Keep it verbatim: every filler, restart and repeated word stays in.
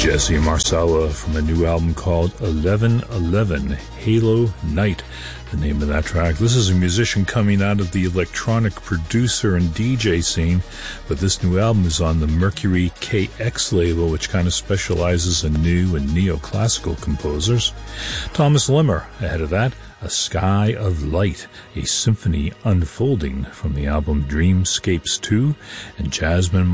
Jesse Marsala from a new album called eleven eleven, Halo Night, the name of that track. This is a musician coming out of the electronic producer and D J scene, but this new album is on the Mercury K X label, which kind of specializes in new and neoclassical composers. Thomas Limmer, ahead of that, A Sky of Light, a symphony unfolding from the album Dreamscapes two, and Jasmine